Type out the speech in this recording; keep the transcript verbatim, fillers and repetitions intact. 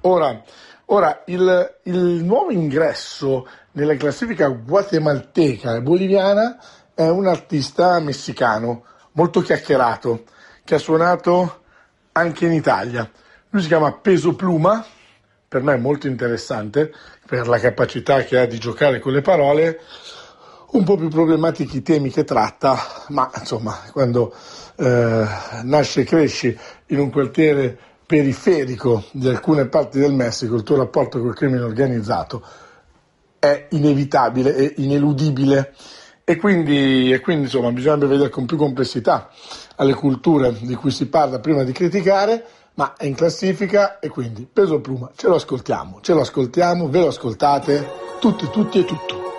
Ora, ora il, il nuovo ingresso nella classifica guatemalteca e boliviana è un artista messicano molto chiacchierato che ha suonato anche in Italia. Lui si chiama Peso Pluma, per me è molto interessante per la capacità che ha di giocare con le parole, un po' più problematici i temi che tratta, ma insomma quando eh, nasce e cresci in un quartiere periferico di alcune parti del Messico, il tuo rapporto col crimine organizzato è inevitabile e ineludibile e quindi, e quindi insomma bisogna vedere con più complessità alle culture di cui si parla prima di criticare, ma è in classifica e quindi Peso Pluma ce lo ascoltiamo, ce lo ascoltiamo, ve lo ascoltate, tutti, tutti e tutto.